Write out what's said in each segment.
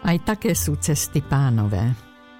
Aj také sú cesty Pánové.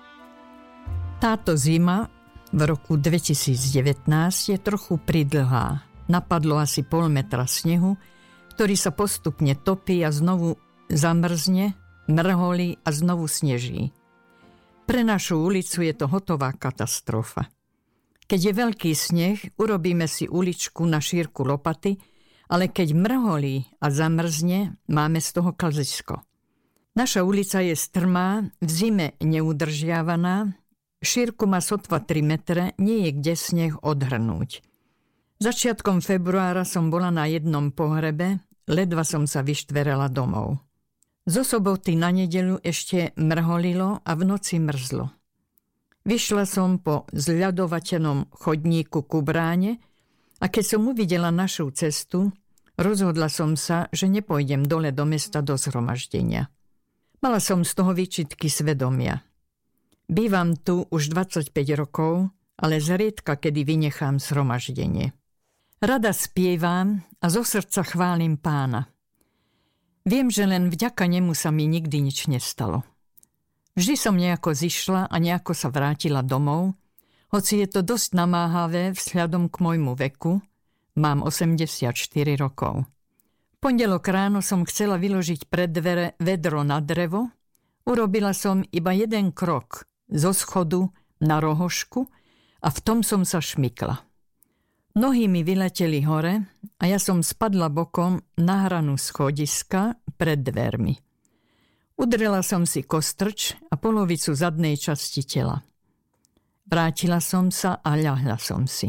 Táto zima v roku 2019 je trochu pridlhá. Napadlo asi pol metra snehu, ktorý sa postupne topí a znovu zamrzne, mrholí a znovu sneží. Pre našu ulicu je to hotová katastrofa. Keď je veľký sneh, urobíme si uličku na šírku lopaty, ale keď mrholí a zamrzne, máme z toho klzisko. Naša ulica je strmá, v zime neudržiavaná, šírku má sotva 3 metre, nie je kde sneh odhrnúť. Začiatkom februára som bola na jednom pohrebe, ledva som sa vyštverela domov. Zo soboty na nedeľu ešte mrholilo a v noci mrzlo. Vyšla som po zľadovateľnom chodníku ku bráne a keď som uvidela našu cestu, rozhodla som sa, že nepôjdem dole do mesta do zhromaždenia. Mala som z toho výčitky svedomia. Bývam tu už 25 rokov, ale zriedka kedy vynechám zhromaždenie. Rada spievam a zo srdca chválim Pána. Viem, že len vďaka nemu sa mi nikdy nič nestalo. Vždy som nejako zišla a nejako sa vrátila domov, hoci je to dosť namáhavé vzhľadom k môjmu veku, mám 84 rokov. Pondelok ráno som chcela vyložiť pred dvere vedro na drevo, urobila som iba jeden krok zo schodu na rohošku a v tom som sa šmykla. Nohy mi vyleteli hore a ja som spadla bokom na hranu schodiska pred dvermi. Udrela som si kostrč a polovicu zadnej časti tela. Vrátila som sa a ľahla som si.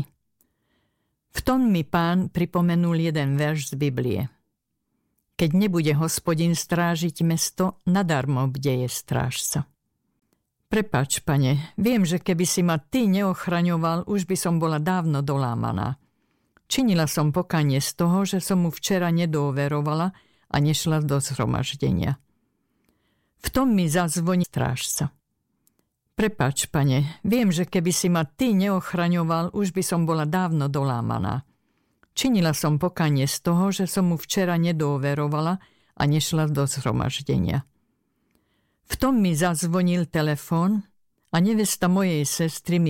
V tom mi Pán pripomenul jeden verš z Biblie. Keď nebude Hospodin strážiť mesto, nadarmo bdeje strážca. Prepáč, Pane, viem, že keby si ma ty neochraňoval, už by som bola dávno dolámaná. Činila som pokánie z toho, že som mu včera nedôverovala a nešla do zhromaždenia. V tom mi zazvoní strážca. Prepáč, Pane, viem, že keby si ma ty neochraňoval, už by som bola dávno dolámaná. Činila som pokánie z toho, že som mu včera nedôverovala a nešla do zhromaždenia. V tom mi zazvonil telefón a nevesta mojej sestry mi